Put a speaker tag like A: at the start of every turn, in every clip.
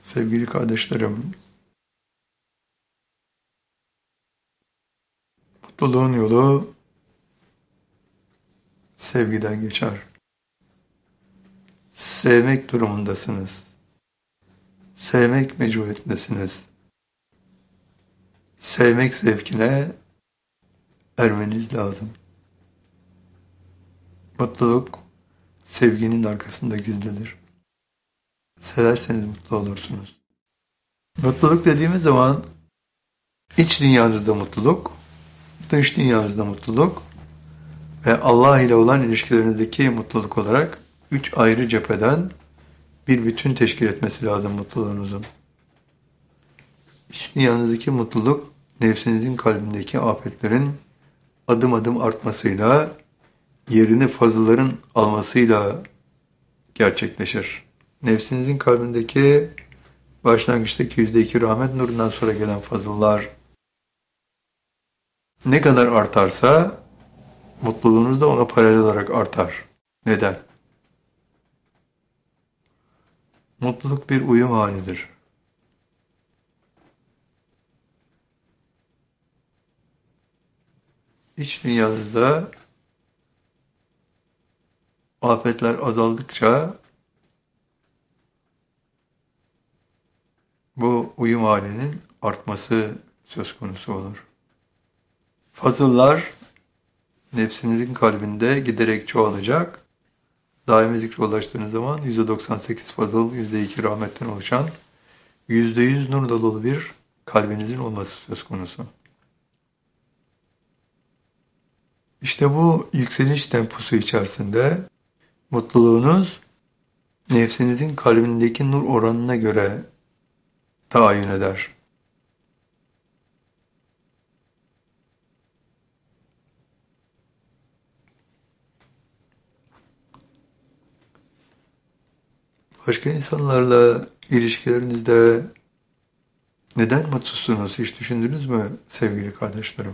A: Sevgili kardeşlerim, mutluluğun yolu sevgiden geçer. Sevmek durumundasınız. Sevmek mecburiyetindesiniz. Sevmek zevkine ermeniz lazım. Mutluluk sevginin arkasında gizlidir. Severseniz mutlu olursunuz. Mutluluk dediğimiz zaman iç dünyanızda mutluluk, dış dünyanızda mutluluk ve Allah ile olan ilişkilerinizdeki mutluluk olarak üç ayrı cepheden bir bütün teşkil etmesi lazım mutluluğunuzun. İç dünyanızdaki mutluluk, nefsinizin kalbindeki afetlerin adım adım artmasıyla, yerini fazılların almasıyla gerçekleşir. Nefsinizin kalbindeki başlangıçtaki %2 rahmet nurundan sonra gelen fazıllar ne kadar artarsa mutluluğunuz da ona paralel olarak artar. Neden? Mutluluk bir uyum halidir. İç dünyanızda afetler azaldıkça bu uyum halinin artması söz konusu olur. Fazıllar nefsinizin kalbinde giderek çoğalacak. Daimi zikre ulaştığınız zaman %98 fazıl, %2 rahmetten oluşan, %100 nur dolu bir kalbinizin olması söz konusu. İşte bu yükseliş temposu içerisinde mutluluğunuz nefsinizin kalbindeki nur oranına göre tayin eder. Başka insanlarla ilişkilerinizde neden mutsuzsunuz hiç düşündünüz mü sevgili kardeşlerim?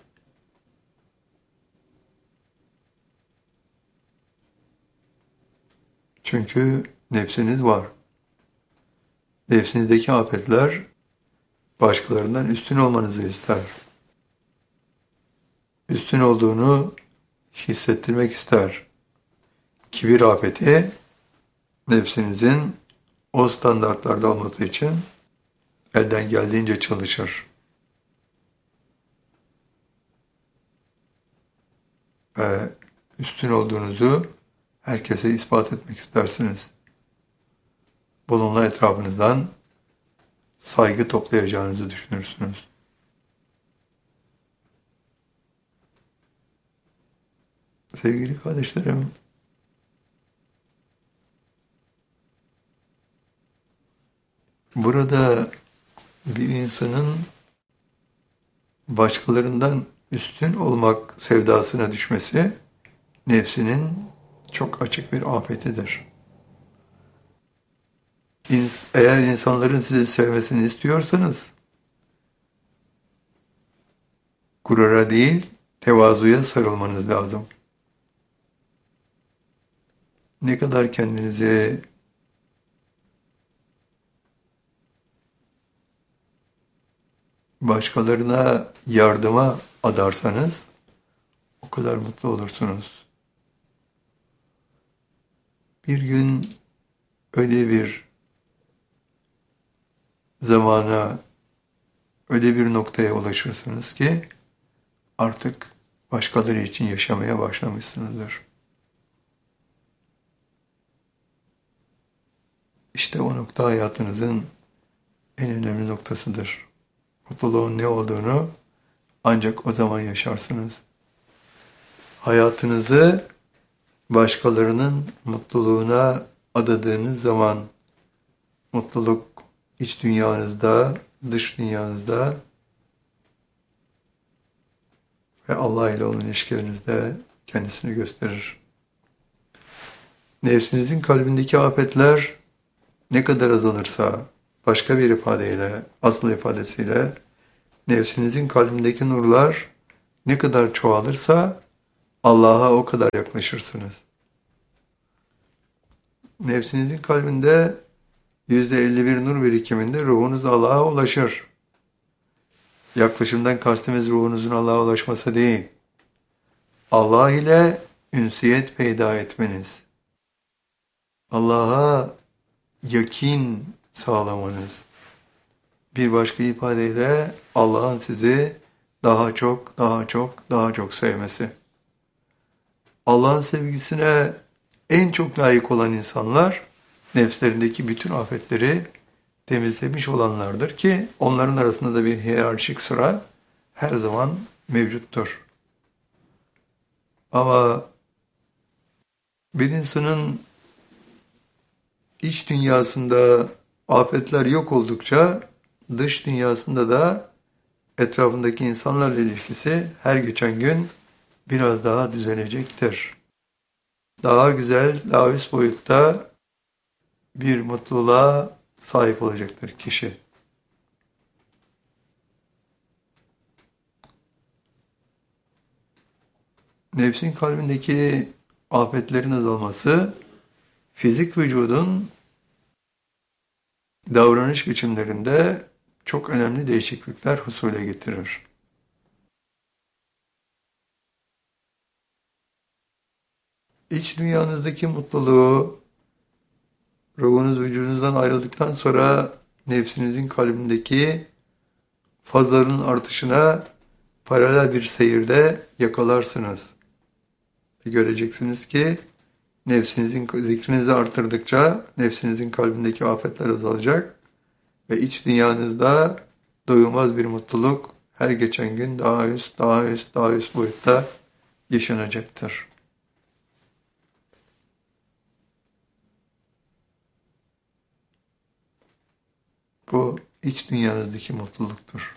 A: Çünkü nefsiniz var. Nefsinizdeki afetler başkalarından üstün olmanızı ister. Üstün olduğunu hissettirmek ister. Kibir afeti nefsinizin o standartlarda olması için elden geldiğince çalışır. Ve üstün olduğunuzu herkese ispat etmek istersiniz. Bununla etrafınızdan saygı toplayacağınızı düşünürsünüz. Sevgili kardeşlerim, burada bir insanın başkalarından üstün olmak sevdasına düşmesi nefsinin çok açık bir afetidir. Eğer insanların sizi sevmesini istiyorsanız gurura değil tevazuya sarılmanız lazım. Ne kadar kendinizi başkalarına yardıma adarsanız o kadar mutlu olursunuz. Bir gün öyle bir zamana, öyle bir noktaya ulaşırsınız ki artık başkaları için yaşamaya başlamışsınızdır. İşte o nokta hayatınızın en önemli noktasıdır. Mutluluğun ne olduğunu ancak o zaman yaşarsınız. Hayatınızı başkalarının mutluluğuna adadığınız zaman mutluluk iç dünyanızda, dış dünyanızda ve Allah ile olan ilişkilerinizde kendisini gösterir. Nefsinizin kalbindeki afetler ne kadar azalırsa, başka bir ifadeyle, asıl ifadesiyle, nefsinizin kalbindeki nurlar ne kadar çoğalırsa Allah'a o kadar yaklaşırsınız. Nefsinizin kalbinde %51 nur birikiminde ruhunuz Allah'a ulaşır. Yaklaşımdan kastımız ruhunuzun Allah'a ulaşması değil. Allah ile ünsiyet peyda etmeniz. Allah'a yakin sağlamanız. Bir başka ifadeyle Allah'ın sizi daha çok, daha çok, daha çok sevmesi. Allah'ın sevgisine en çok layık olan insanlar, nefslerindeki bütün afetleri temizlemiş olanlardır ki onların arasında da bir hiyerarşik sıra her zaman mevcuttur. Ama bir insanın iç dünyasında afetler yok oldukça dış dünyasında da etrafındaki insanlarla ilişkisi her geçen gün biraz daha düzelecektir. Daha güzel, daha üst boyutta bir mutluluğa sahip olacaktır kişi. Nefsin kalbindeki afetlerin azalması, fizik vücudun davranış biçimlerinde çok önemli değişiklikler husule getirir. İç dünyanızdaki mutluluğu, ruhunuz vücudunuzdan ayrıldıktan sonra nefsinizin kalbindeki fazların artışına paralel bir seyirde yakalarsınız. Ve göreceksiniz ki nefsinizin zikrinizi artırdıkça nefsinizin kalbindeki afetler azalacak ve iç dünyanızda doyulmaz bir mutluluk her geçen gün daha üst, daha üst, daha üst boyutta yaşanacaktır. Bu iç dünyanızdaki mutluluktur.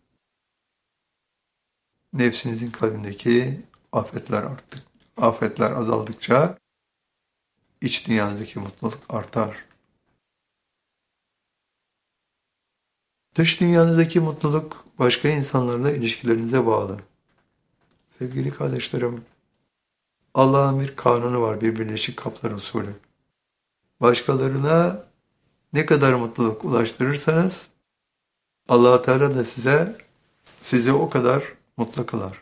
A: Nefsinizin kalbindeki afetler azaldıkça iç dünyanızdaki mutluluk artar. Dış dünyanızdaki mutluluk başka insanlarla ilişkilerinize bağlı. Sevgili kardeşlerim, Allah'ın bir kanunu var, bir Birleşik Kaplar usulü. Başkalarına ne kadar mutluluk ulaştırırsanız Allah Teala da sizi o kadar mutlu kılar.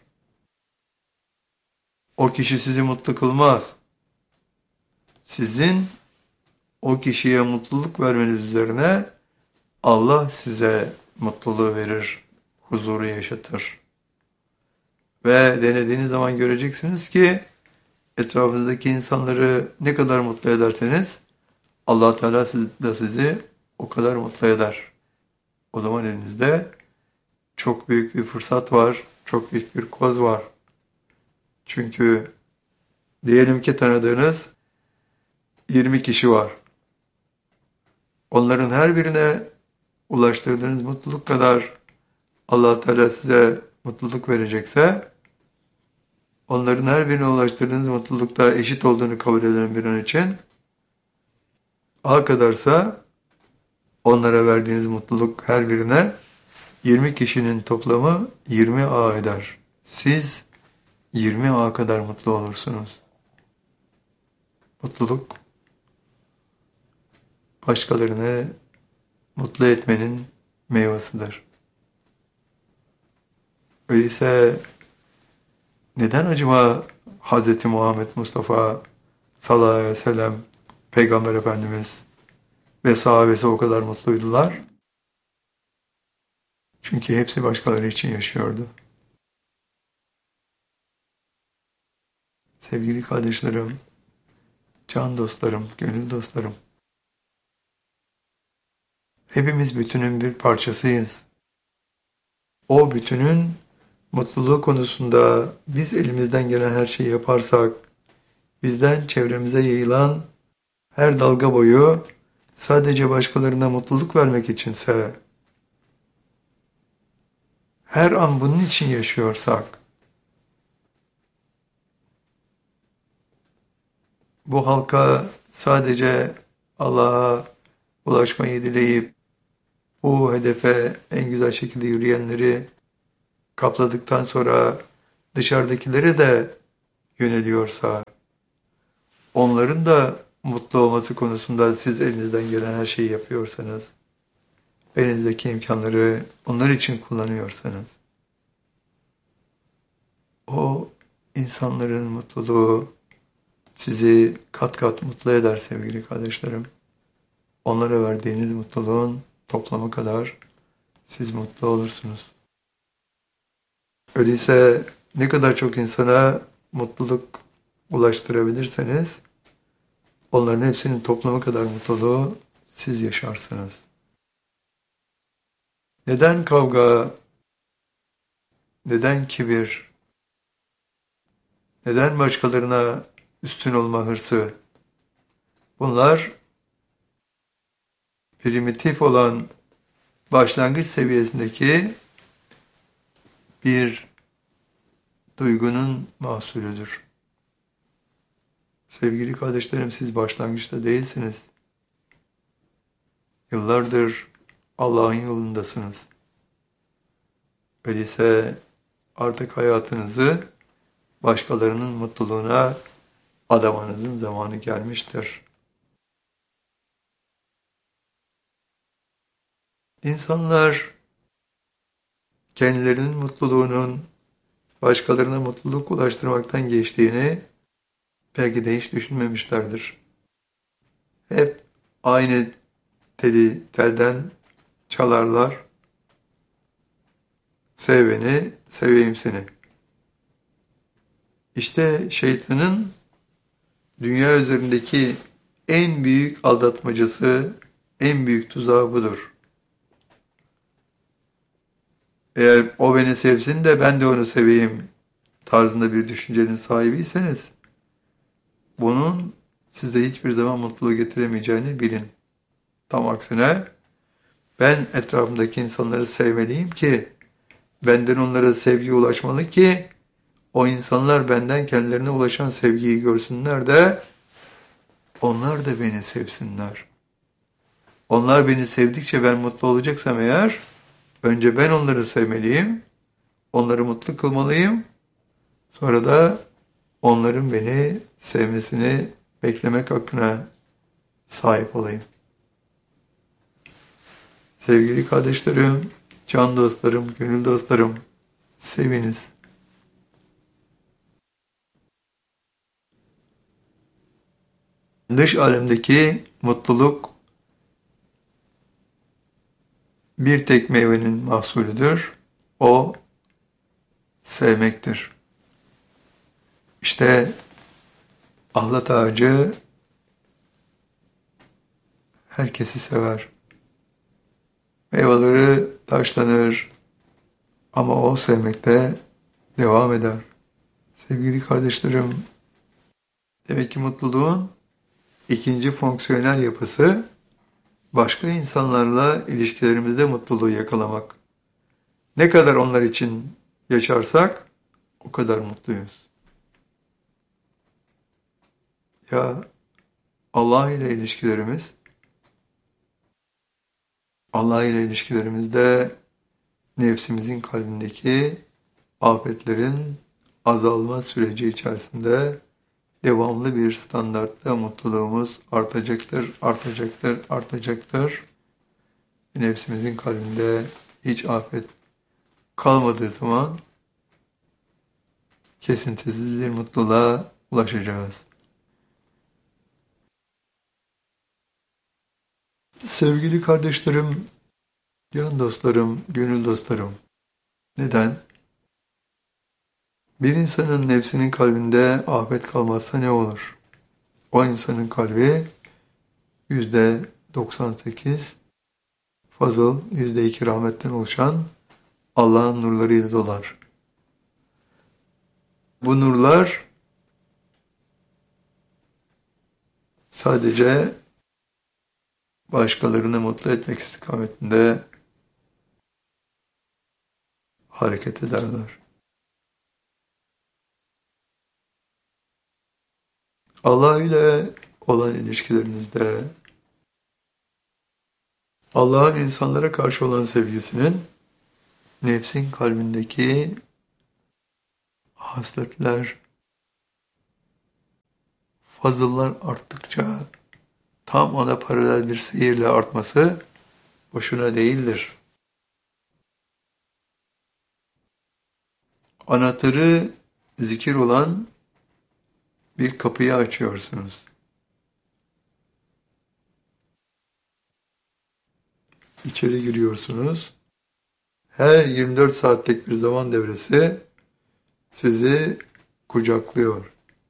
A: O kişi sizi mutlu kılmaz. Sizin o kişiye mutluluk vermeniz üzerine Allah size mutluluğu verir, huzuru yaşatır. Ve denediğiniz zaman göreceksiniz ki etrafınızdaki insanları ne kadar mutlu ederseniz Allah Teala da sizi o kadar mutlu eder. O zaman elinizde çok büyük bir fırsat var, çok büyük bir koz var. Çünkü diyelim ki tanıdığınız 20 kişi var. Onların her birine ulaştırdığınız mutluluk kadar Allah Teala size mutluluk verecekse, onların her birine ulaştırdığınız mutlulukta eşit olduğunu kabul eden bir an için A kadarsa onlara verdiğiniz mutluluk her birine 20 kişinin toplamı 20 A eder. Siz 20 A kadar mutlu olursunuz. Mutluluk başkalarını mutlu etmenin meyvasıdır. Öyleyse neden acaba Hz. Muhammed Mustafa sallallahu aleyhi ve sellem Peygamber Efendimiz ve sahabesi o kadar mutluydular? Çünkü hepsi başkaları için yaşıyordu. Sevgili kardeşlerim, can dostlarım, gönül dostlarım, hepimiz bütünün bir parçasıyız. O bütünün mutluluğu konusunda biz elimizden gelen her şeyi yaparsak, bizden çevremize yayılan her dalga boyu sadece başkalarına mutluluk vermek içinse, her an bunun için yaşıyorsak, bu halka sadece Allah'a ulaşmayı dileyip, bu hedefe en güzel şekilde yürüyenleri kapladıktan sonra dışarıdakilere de yöneliyorsa, onların da mutlu olması konusunda siz elinizden gelen her şeyi yapıyorsanız, elinizdeki imkanları onlar için kullanıyorsanız, o insanların mutluluğu sizi kat kat mutlu eder sevgili kardeşlerim. Onlara verdiğiniz mutluluğun toplamı kadar siz mutlu olursunuz. Öyleyse ne kadar çok insana mutluluk ulaştırabilirseniz, onların hepsinin toplamı kadar mutluluğu siz yaşarsınız. Neden kavga, neden kibir, neden başkalarına üstün olma hırsı? Bunlar primitif olan başlangıç seviyesindeki bir duygunun mahsulüdür. Sevgili kardeşlerim, siz başlangıçta değilsiniz. Yıllardır Allah'ın yolundasınız. Öyleyse artık hayatınızı başkalarının mutluluğuna adamanızın zamanı gelmiştir. İnsanlar kendilerinin mutluluğunun başkalarına mutluluk ulaştırmaktan geçtiğini belki de hiç düşünmemişlerdir. Hep aynı telden çalarlar. Sev beni, seveyim seni. İşte şeytanın dünya üzerindeki en büyük aldatmacası, en büyük tuzağı budur. Eğer o beni sevsin de ben de onu seveyim tarzında bir düşüncenin sahibiyseniz, bunun size hiçbir zaman mutluluğu getiremeyeceğini bilin. Tam aksine, ben etrafımdaki insanları sevmeliyim ki, benden onlara sevgi ulaşmalı ki, o insanlar benden kendilerine ulaşan sevgiyi görsünler de, onlar da beni sevsinler. Onlar beni sevdikçe ben mutlu olacaksam eğer, önce ben onları sevmeliyim, onları mutlu kılmalıyım, sonra da onların beni sevmesini beklemek hakkına sahip olayım. Sevgili kardeşlerim, can dostlarım, gönül dostlarım, seviniz. Dış alemdeki mutluluk bir tek meyvenin mahsulüdür. O sevmektir. İşte ahlat ağacı herkesi sever. Meyveleri taşlanır ama o sevmekte devam eder. Sevgili kardeşlerim, demek ki mutluluğun ikinci fonksiyonel yapısı başka insanlarla ilişkilerimizde mutluluğu yakalamak. Ne kadar onlar için yaşarsak o kadar mutluyuz. Ya Allah ile ilişkilerimizde nefsimizin kalbindeki afetlerin azalma süreci içerisinde devamlı bir standartta mutluluğumuz artacaktır. Nefsimizin kalbinde hiç afet kalmadığı zaman kesintisiz bir mutluluğa ulaşacağız. Sevgili kardeşlerim, can dostlarım, gönül dostlarım, neden? Bir insanın nefsinin kalbinde afet kalmazsa ne olur? O insanın kalbi %98 fazıl, %2 rahmetten oluşan Allah'ın nurlarıyla dolar. Bu nurlar sadece başkalarını mutlu etmek istikametinde hareket ederler. Allah ile olan ilişkilerinizde Allah'ın insanlara karşı olan sevgisinin nefsin kalbindeki hasletler, Fazıllar arttıkça tam ona paralel bir seyirle artması boşuna değildir. Anahtarı zikir olan bir kapıyı açıyorsunuz. İçeri giriyorsunuz. Her 24 saatlik bir zaman devresi sizi kucaklıyor.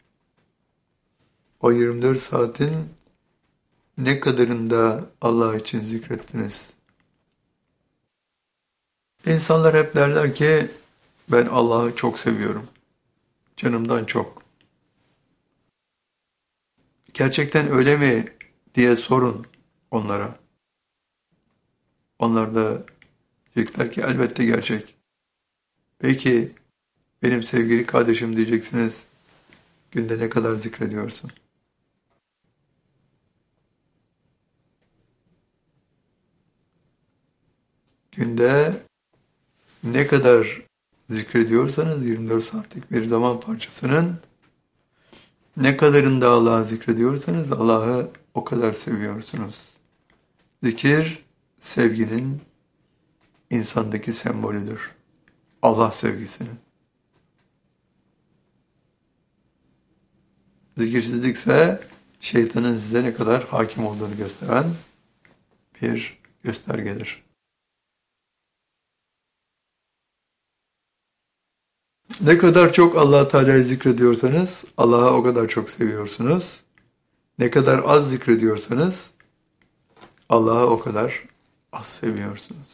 A: O 24 saatin ne kadarında Allah için zikrettiniz? İnsanlar hep derler ki ben Allah'ı çok seviyorum. Canımdan çok. Gerçekten öyle mi diye sorun onlara. Onlar da diyecekler ki elbette gerçek. Peki benim sevgili kardeşim diyeceksiniz. Günde ne kadar zikrediyorsun? Günde ne kadar zikrediyorsanız 24 saatlik bir zaman parçasının ne kadarında Allah'ı zikrediyorsanız Allah'ı o kadar seviyorsunuz. Zikir sevginin insandaki sembolüdür. Allah sevgisinin. Zikirsizlikse şeytanın size ne kadar hakim olduğunu gösteren bir göstergedir. Ne kadar çok Allah Teala'yı zikrediyorsanız Allah'ı o kadar çok seviyorsunuz. Ne kadar az zikrediyorsanız Allah'ı o kadar az seviyorsunuz.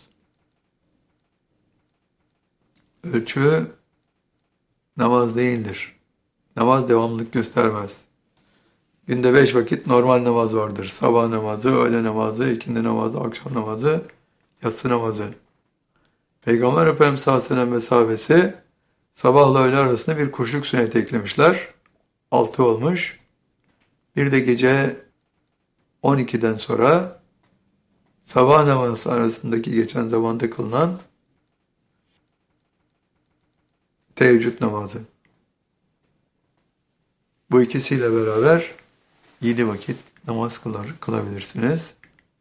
A: Ölçü namaz değildir. Namaz devamlılık göstermez. Günde 5 vakit normal namaz vardır. Sabah namazı, öğle namazı, ikindi namazı, akşam namazı, yatsı namazı. Peygamber Efendimiz sallallahu aleyhi ve sellem mesabesi sabahla öğle arasında bir kuşluk sünneti eklemişler. 6 olmuş. Bir de gece 12'den sonra sabah namazı arasındaki geçen zamanda kılınan teheccüd namazı. Bu ikisiyle beraber 7 vakit namaz kılabilirsiniz.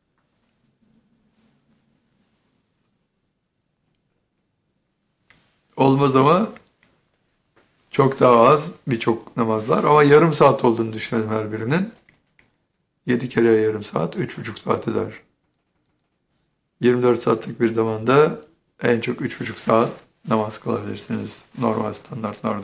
A: Olmaz ama çok daha az birçok namazlar ama yarım saat olduğunu düşünelim her birinin. 7 kere yarım saat, 3,5 saat eder. 24 saatlik bir zamanda en çok 3,5 saat namaz kılabilirsiniz normal standartlarda.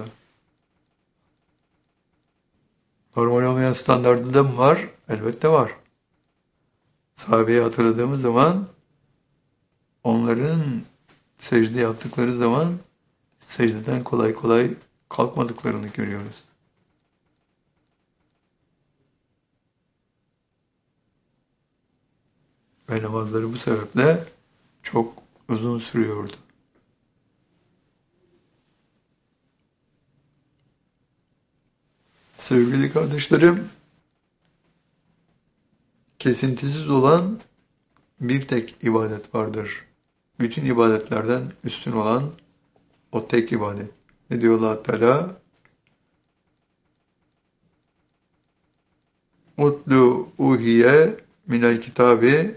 A: Normal olmayan standartında mı var? Elbette var. Sahabeyi hatırladığımız zaman onların secde yaptıkları zaman secdeden kolay kolay kalkmadıklarını görüyoruz. Ve namazları bu sebeple çok uzun sürüyordu. Sevgili kardeşlerim, kesintisiz olan bir tek ibadet vardır. Bütün ibadetlerden üstün olan o tek ibadet. Ne diyor Allah Teala? Utlu uhiye minel kitabi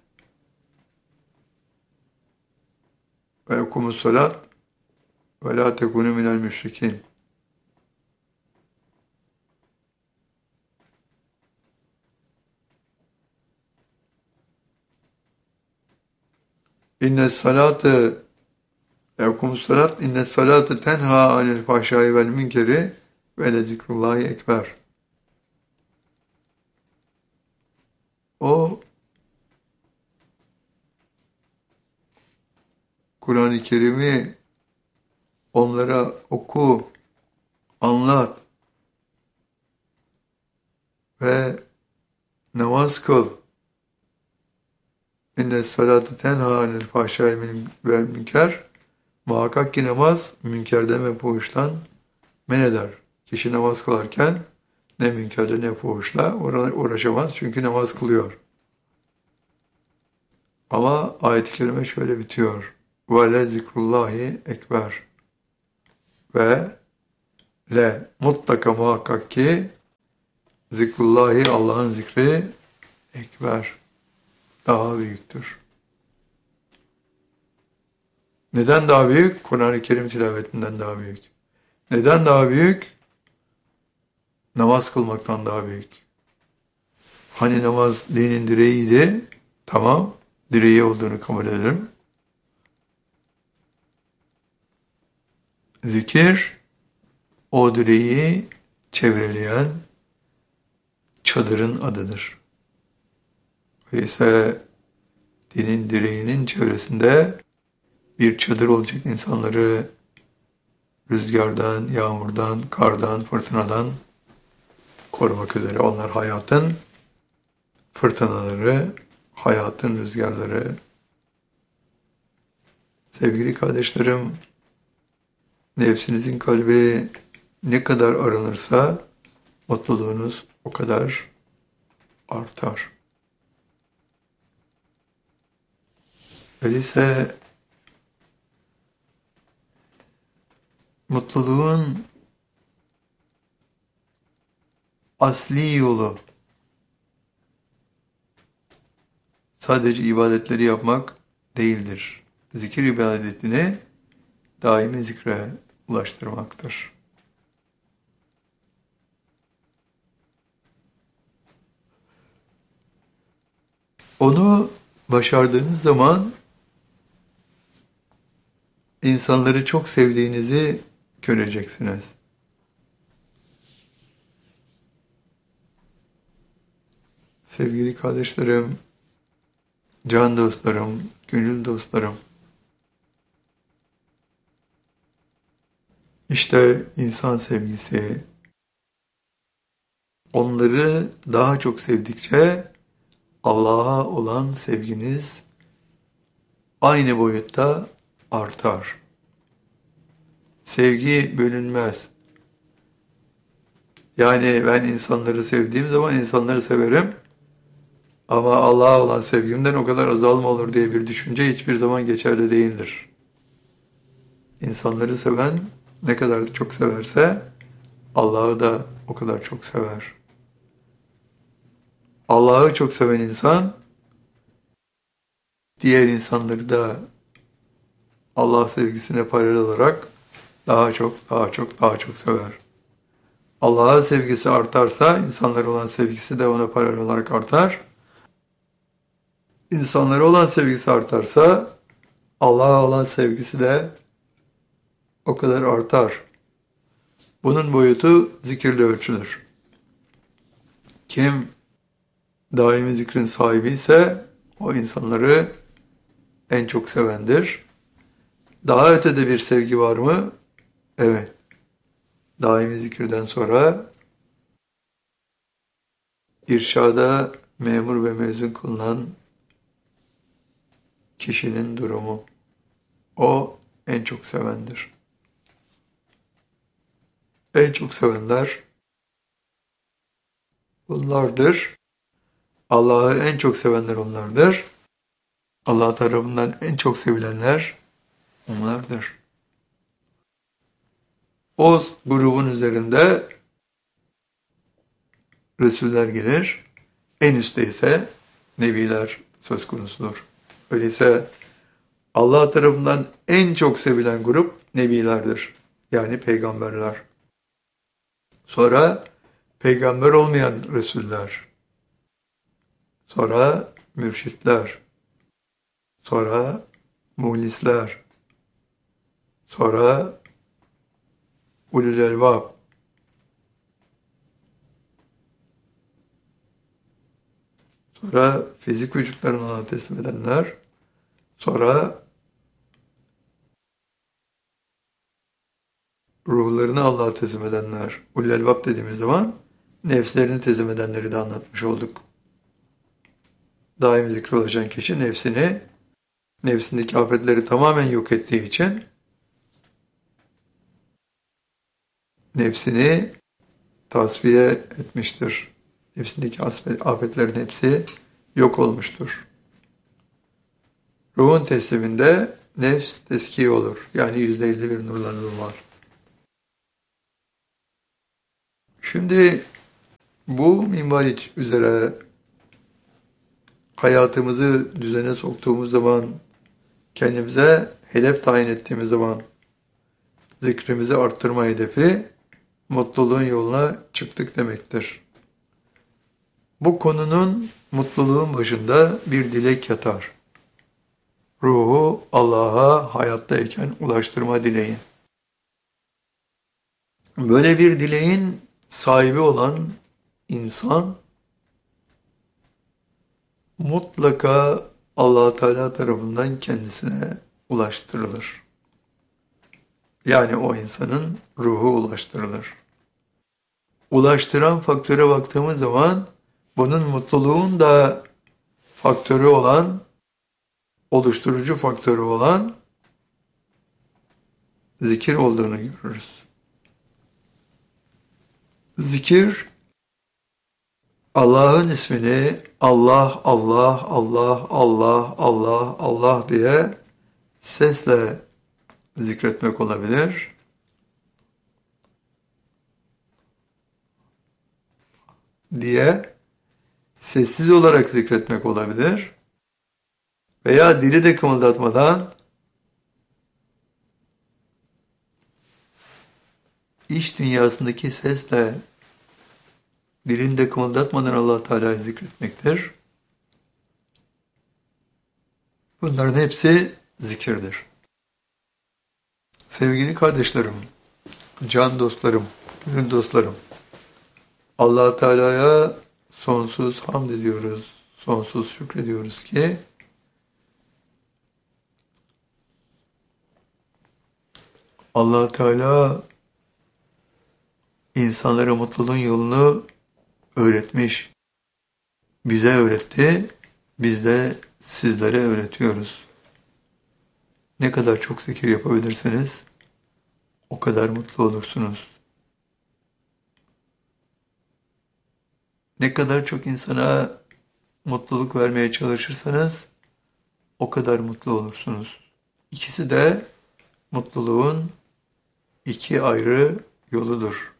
A: ve okumus salat ve la tekunu minel müşrikin. İnnes salate okumus salat innes salate tenha anil fahşai vel münkeri ve le zikrullahi ekber. O Kur'an-ı Kerim'i onlara oku, anlat ve namaz kıl. İnne salate tenha anil fahşai vel münker. Muhakkak ki namaz münkerden ve fuhuştan men eder. Kişi namaz kılarken ne münkerle ne fuhuşla uğraşamaz çünkü namaz kılıyor. Ama ayet-i kerime şöyle bitiyor. Ve le zikrullahi ekber. Ve le mutlaka muhakkak ki Zikrullahi, Allah'ın zikri ekber, daha büyüktür. Neden daha büyük? Kur'an-ı Kerim tilavetinden daha büyük. Neden daha büyük? Namaz kılmaktan daha büyük. Hani namaz dinin direğiydi, tamam, direği olduğunu kabul ederim. Zikir, o direği çevreleyen çadırın adıdır. Öyleyse dinin direğinin çevresinde bir çadır olacak, insanları rüzgardan, yağmurdan, kardan, fırtınadan korumak üzere. Onlar hayatın fırtınaları, hayatın rüzgarları. Sevgili kardeşlerim, nefsinizin kalbi ne kadar aranırsa mutluluğunuz o kadar artar. Öyleyse mutluluğun asli yolu sadece ibadetleri yapmak değildir. Zikir ibadetini daimi zikre ulaştırmaktır. Onu başardığınız zaman insanları çok sevdiğinizi göreceksiniz. Sevgili kardeşlerim, can dostlarım, gönül dostlarım, işte insan sevgisi, onları daha çok sevdikçe Allah'a olan sevginiz aynı boyutta artar. Sevgi bölünmez. Yani ben insanları sevdiğim zaman insanları severim ama Allah'a olan sevgimden o kadar azalma olur diye bir düşünce hiçbir zaman geçerli değildir. İnsanları seven ne kadar da çok severse Allah'ı da o kadar çok sever. Allah'ı çok seven insan diğer insanları da Allah sevgisine paralel olarak daha çok sever. Allah'a sevgisi artarsa insanlara olan sevgisi de ona paralel olarak artar. İnsanlara olan sevgisi artarsa Allah'a olan sevgisi de o kadar artar. Bunun boyutu zikirle ölçülür. Kim daimi zikrin sahibi ise o insanları en çok sevendir. Daha ötede bir sevgi var mı? Evet. Daimi zikirden sonra irşada memur ve mezun kılınan kişinin durumu. O en çok sevendir. En çok sevenler bunlardır. Allah'ı en çok sevenler onlardır. Allah tarafından en çok sevilenler onlardır. O grubun üzerinde Resuller gelir. En üstte ise Nebiler söz konusudur. Öyleyse Allah tarafından en çok sevilen grup Nebilerdir. Yani peygamberler. Sonra peygamber olmayan Resuller. Sonra mürşitler. Sonra muhlisler. Sonra ulul elbab. Sonra fizik vücutlarını Allah'a teslim edenler. Sonra ruhlarını Allah'a teslim edenler. Ulul elbab dediğimiz zaman nefslerini teslim edenleri de anlatmış olduk. Daimi zikre ulaşan kişi nefsindeki afetleri tamamen yok ettiği için nefsini tasfiye etmiştir. Nefsindeki afetlerin hepsi yok olmuştur. Ruhun tesliminde nefs teskiye olur. Yani %50 bir nurlanma var. Şimdi Bu minval üzere hayatımızı düzene soktuğumuz zaman, kendimize hedef tayin ettiğimiz zaman, zikrimizi arttırma hedefi, mutluluğun yoluna çıktık demektir. Bu konunun, mutluluğun başında bir dilek yatar. Ruhu Allah'a hayattayken ulaştırma dileği. Böyle bir dileğin sahibi olan insan mutlaka Allah Teala tarafından kendisine ulaştırılır. Yani o insanın ruhu ulaştırılır. Ulaştıran faktöre baktığımız zaman bunun mutluluğun da faktörü olan, oluşturucu faktörü olan zikir olduğunu görürüz. Zikir, Allah'ın ismini Allah, Allah, Allah, Allah, Allah, Allah diye sesle zikretmek olabilir. Diye sessiz olarak zikretmek olabilir. Veya dili de kımıldatmadan iç dünyasındaki sesle dilini de kımıldatmadan Allah Teala'yı zikretmektir. Bunların hepsi zikirdir. Sevgili kardeşlerim, can dostlarım, gönül dostlarım, Allah Teala'ya sonsuz hamd ediyoruz, sonsuz şükrediyoruz ki Allah Teala insanlara mutluluğun yolunu öğretmiş, bize öğretti, biz de sizlere öğretiyoruz. Ne kadar çok zikir yapabilirseniz o kadar mutlu olursunuz. Ne kadar çok insana mutluluk vermeye çalışırsanız o kadar mutlu olursunuz. İkisi de mutluluğun iki ayrı yoludur.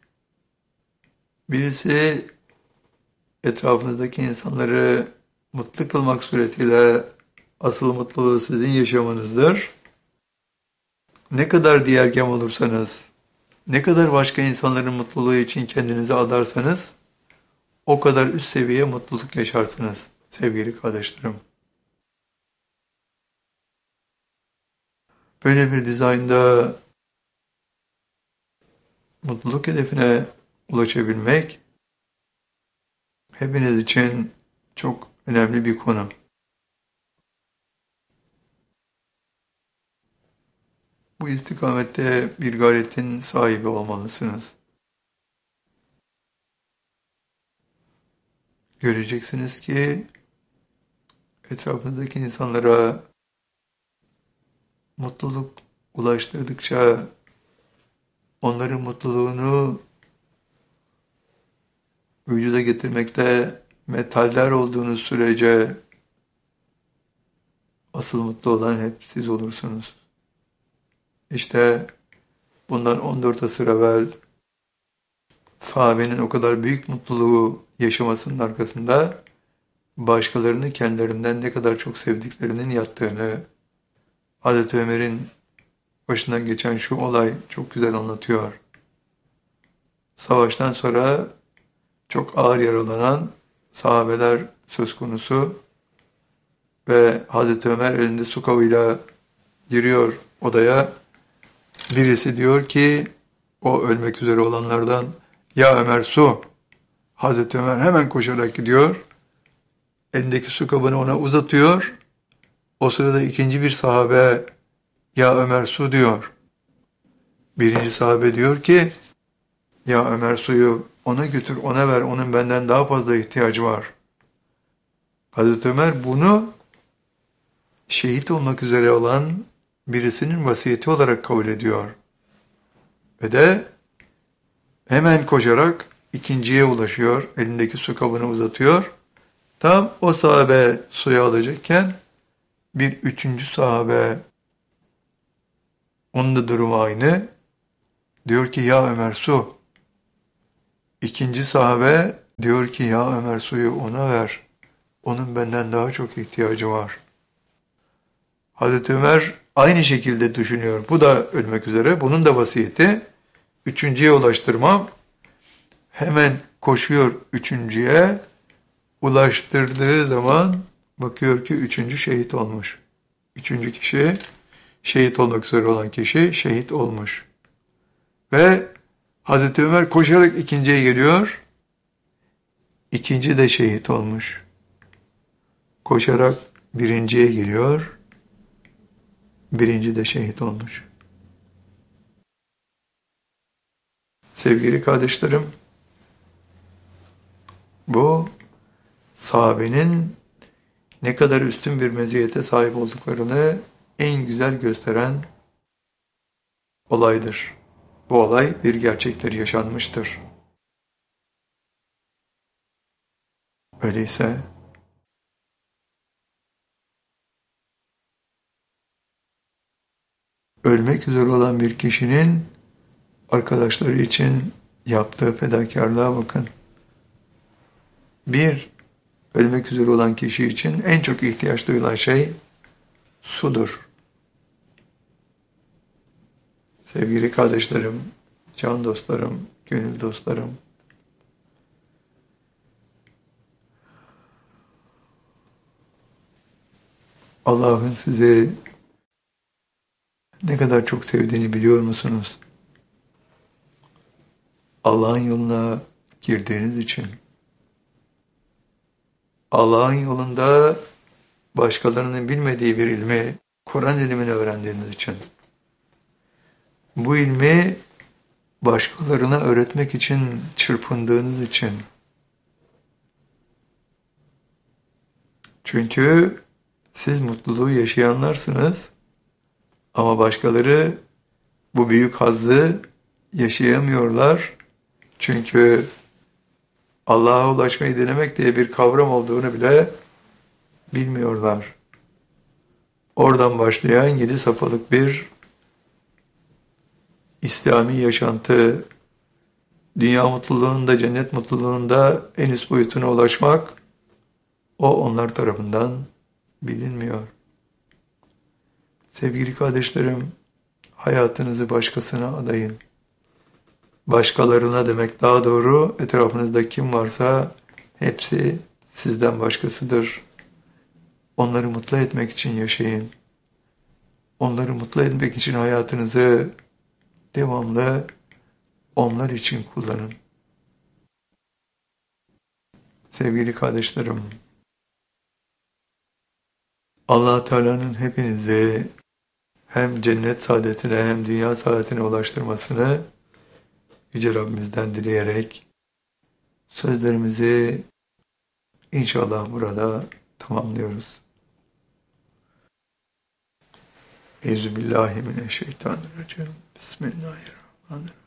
A: Birisi etrafınızdaki insanları mutlu kılmak suretiyle asıl mutluluğu sizin yaşamanızdır. Ne kadar diğergem olursanız, ne kadar başka insanların mutluluğu için kendinizi adarsanız, o kadar üst seviye mutluluk yaşarsınız sevgili kardeşlerim. Böyle bir dizaynda mutluluk hedefine ulaşabilmek hepiniz için çok önemli bir konu. Bu istikamette bir gayretin sahibi olmalısınız. Göreceksiniz ki etrafınızdaki insanlara mutluluk ulaştırdıkça onların mutluluğunu vücuda getirmekte metaller olduğunuz sürece asıl mutlu olan hep siz olursunuz. İşte bundan 14 asır evvel sahabenin o kadar büyük mutluluğu yaşamasının arkasında başkalarını kendilerinden ne kadar çok sevdiklerinin yattığını, Hazreti Ömer'in başından geçen şu olay çok güzel anlatıyor. Savaştan sonra çok ağır yaralanan sahabeler söz konusu ve Hazreti Ömer elinde su kabıyla giriyor odaya. Birisi diyor ki o ölmek üzere olanlardan, ya Ömer su. Hazreti Ömer hemen koşarak gidiyor. Elindeki su kabını ona uzatıyor. O sırada ikinci bir sahabe, ya Ömer su diyor. Birinci sahabe diyor ki, ya Ömer suyu ona götür, ona ver, onun benden daha fazla ihtiyacı var. Hazreti Ömer bunu şehit olmak üzere olan birisinin vasiyeti olarak kabul ediyor. Ve de hemen koşarak ikinciye ulaşıyor, elindeki su kabını uzatıyor. Tam o sahabe suyu alacakken bir üçüncü sahabe, onun da durumu aynı. Diyor ki ya Ömer su. İkinci sahabe Diyor ki ya Ömer suyu ona ver. Onun benden daha çok ihtiyacı var. Hazreti Ömer aynı şekilde düşünüyor. Bu da ölmek üzere. Bunun da vasiyeti üçüncüye ulaştırmam. Hemen koşuyor üçüncüye. Ulaştırdığı zaman bakıyor ki üçüncü şehit olmuş. Üçüncü kişi, şehit olmak üzere olan kişi şehit olmuş. Ve Hazreti Ömer koşarak ikinciye geliyor. İkinci de şehit olmuş. Koşarak birinciye geliyor. Birinci de şehit olmuş. Sevgili kardeşlerim, bu sahabenin ne kadar üstün bir meziyete sahip olduklarını en güzel gösteren olaydır. Bu olay bir gerçektir, yaşanmıştır. Öyleyse ölmek üzere olan bir kişinin arkadaşları için yaptığı fedakarlığa bakın. Bir, ölmek üzere olan kişi için en çok ihtiyaç duyulan şey sudur. Sevgili kardeşlerim, can dostlarım, gönül dostlarım, Allah'ın sizi ne kadar çok sevdiğini biliyor musunuz? Allah'ın yoluna girdiğiniz için, Allah'ın yolunda başkalarının bilmediği bir ilmi, Kur'an ilmini öğrendiğiniz için, bu ilmi başkalarına öğretmek için çırpındığınız için, çünkü siz mutluluğu yaşayanlarsınız ama başkaları bu büyük hazzı yaşayamıyorlar. Çünkü Allah'a ulaşmayı denemek diye bir kavram olduğunu bile bilmiyorlar. Oradan başlayan 7 safhalık bir İslami yaşantı, dünya mutluluğunda, cennet mutluluğunda en üst boyutuna ulaşmak, o onlar tarafından bilinmiyor. Sevgili kardeşlerim, hayatınızı başkasına adayın. Başkalarına demek daha doğru, etrafınızda kim varsa hepsi sizden başkasıdır. Onları mutlu etmek için yaşayın. Onları mutlu etmek için hayatınızı devamlı onlar için kullanın. Sevgili kardeşlerim, Allah Teala'nın hepinizi hem cennet saadetine hem dünya saadetine ulaştırmasını Yüce Rabbimizden dileyerek sözlerimizi inşallah burada tamamlıyoruz. Euzubillahimineşşeytanirracim. Bismillahirrahmanirrahim.